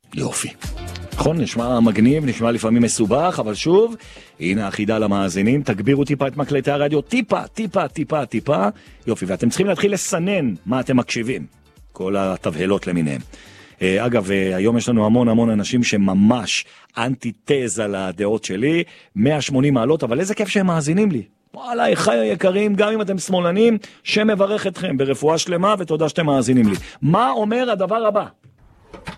יופי. נכון, נשמע מגניב, נשמע לפעמים מסובך, אבל שוב, הנה החידה למאזינים, תגבירו טיפה את מקלטי הרדיו, טיפה. יופי, ואתם צריכים להתחיל לסנן מה אתם מקשיבים. כל התבהלות למיניהם. אגב, היום יש לנו המון אנשים שממש אנטי-תזה לדעות שלי, 180 מעלות, אבל איזה כיף שהם מאזינים לי. וואלה, חי היקרים, גם אם אתם שמאלנים, שמברך אתכם ברפואה שלמה, ותודה שאתם מאזינים לי. מה אומר הדבר הבא?